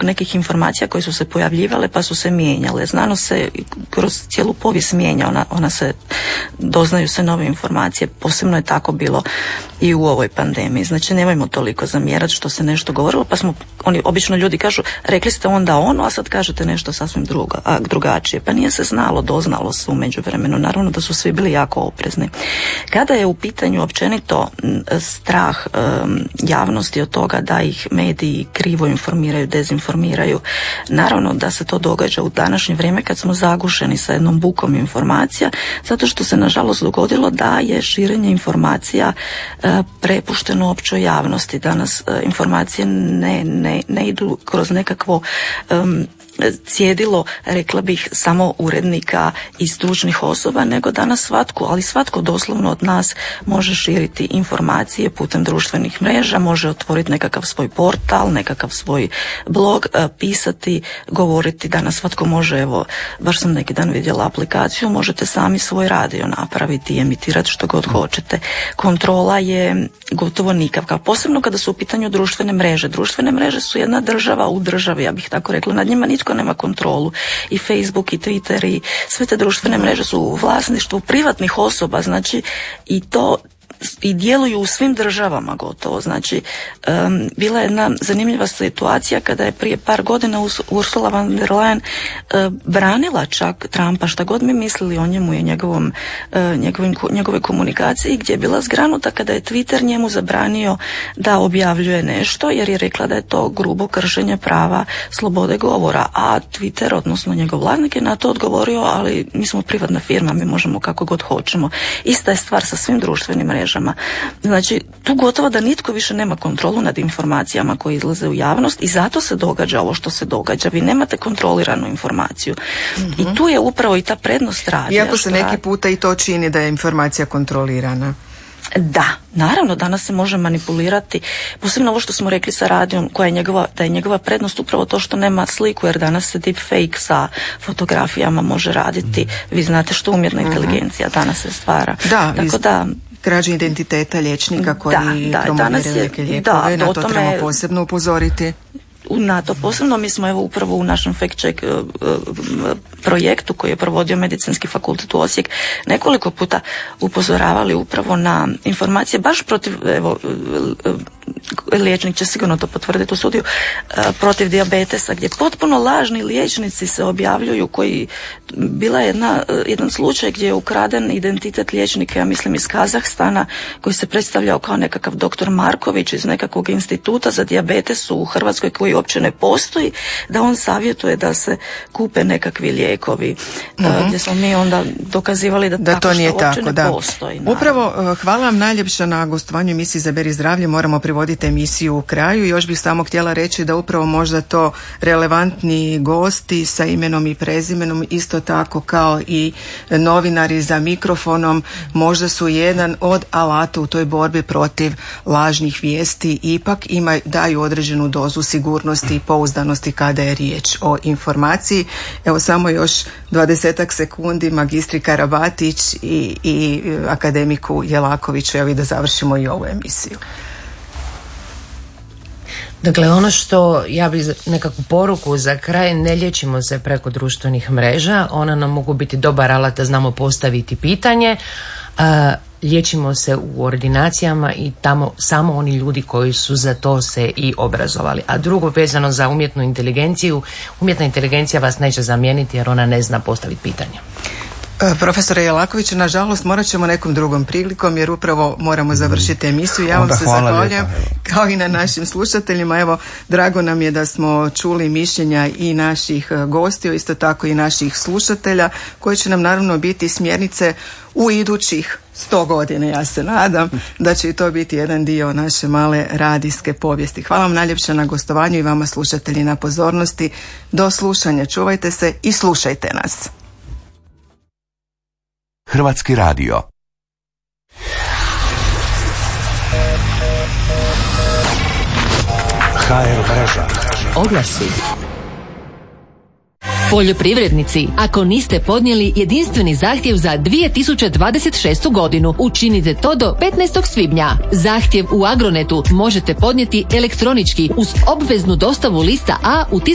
nekih informacija koje su se pojavljivale pa su se mijenjale. Znanost se kroz cijelu povijest mijenja, doznaju se nove informacije, posebno je tako bilo i u ovoj pandemiji. Znači nemojmo toliko zamjerati što se nešto govorilo, pa obično ljudi kažu, rekli ste onda ono, a sad kažete nešto sasvim drugačije. Pa nije se znalo, doznalo se u međuvremenu. Naravno da su svi bili jako oprezni. Kada je u pitanju općenito strah javnosti od toga da ih mediji krivo informiraju, dezinformiraju, naravno da se to događa u današnje vrijeme kad smo zagušeni sa jednom bukom informacija, zato što se nažalost dogodilo da je širenje informacija prepušteno općoj javnosti. Danas informacije ne idu kroz nekakvo cjedilo, rekla bih, samo urednika i stručnih osoba, nego danas svatko doslovno od nas može širiti informacije putem društvenih mreža, može otvoriti nekakav svoj portal, nekakav svoj blog, pisati, govoriti. Danas svatko može, evo, baš sam neki dan vidjela aplikaciju, možete sami svoj radio napraviti i emitirati što god hoćete. Kontrola je gotovo nikakva, posebno kada su u pitanju društvene mreže. Društvene mreže su jedna država u državi, ja bih tako rekla, nad njima nitko nema kontrolu. I Facebook i Twitter i sve te društvene mreže su u vlasništvu privatnih osoba, znači i djeluju u svim državama gotovo. Znači, bila je jedna zanimljiva situacija kada je prije par godina Ursula von der Leyen branila čak Trumpa, šta god mi mislili o njemu i njegovoj komunikaciji, gdje je bila zgranuta kada je Twitter njemu zabranio da objavljuje nešto, jer je rekla da je to grubo kršenje prava slobode govora, a Twitter, odnosno njegov vlasnik, je na to odgovorio, ali mi smo privatna firma, mi možemo kako god hoćemo. Ista je stvar sa svim društvenim mrežama. Znači, tu gotovo da nitko više nema kontrolu nad informacijama koje izlaze u javnost i zato se događa ovo što se događa. Vi nemate kontroliranu informaciju. I tu je upravo i ta prednost radija. Iako se neki puta i to čini da je informacija kontrolirana. Da, naravno, danas se može manipulirati, posebno ovo što smo rekli sa radijom, da je njegova prednost upravo to što nema sliku, jer danas se deepfake sa fotografijama može raditi. Vi znate što umjetna inteligencija danas se stvara. Da, krađe identiteta liječnika koji promoviraju neke lijekove, na to trebamo posebno upozoriti. Na to posebno mi smo upravo u našem fact check projektu koji je provodio Medicinski fakultet u Osijek nekoliko puta upozoravali upravo na informacije baš protiv, liječnik će sigurno to potvrditi u studiju, protiv dijabetesa, gdje potpuno lažni liječnici se objavljuju, koji bila je jedan slučaj gdje je ukraden identitet liječnika, ja mislim iz Kazahstana, koji se predstavljao kao nekakav doktor Marković iz nekakvog instituta za dijabetes u Hrvatskoj koji uopće ne postoji, da on savjetuje da se kupe nekakvi lijekovi, gdje smo mi onda dokazivali da to nije uopće ne postoji. Upravo, hvala vam najljepša na gostovanju emisiji Izaberi zdravlje, moramo privoditi emisiju u kraju. Još bih samo htjela reći da upravo možda to relevantni gosti sa imenom i prezimenom, isto tako kao i novinari za mikrofonom, možda su jedan od alata u toj borbi protiv lažnih vijesti, ipak daju određenu dozu sigurnosti i pouzdanosti kada je riječ o informaciji. Evo samo još 20 sekundi magistri Karabatić i akademiku Jelakoviću, evo i da završimo i ovu emisiju. Dakle, ono što ja bih nekakvu poruku za kraj, ne liječimo se preko društvenih mreža, ona nam mogu biti dobar alat da znamo postaviti pitanje, liječimo se u ordinacijama i tamo samo oni ljudi koji su za to se i obrazovali. A drugo, vezano za umjetnu inteligenciju, umjetna inteligencija vas neće zamijeniti jer ona ne zna postaviti pitanje. Profesore Jelaković, nažalost morat ćemo nekom drugom prilikom jer upravo moramo završiti emisiju. Ja vam se zahvaljujem kao i na našim slušateljima. Evo, drago nam je da smo čuli mišljenja i naših gostiju, isto tako i naših slušatelja, koji će nam naravno biti smjernice u idućih 100 godina. Ja se nadam da će i to biti jedan dio naše male radijske povijesti. Hvala vam najljepše na gostovanju i vama slušatelji na pozornosti. Do slušanja, čuvajte se i slušajte nas. Hrvatski radio. HR mreža. Oglasi. Poljoprivrednici, ako niste podnijeli jedinstveni zahtjev za 2026. godinu, učinite to do 15. svibnja. Zahtjev u Agronetu možete podnijeti elektronički uz obveznu dostavu lista A u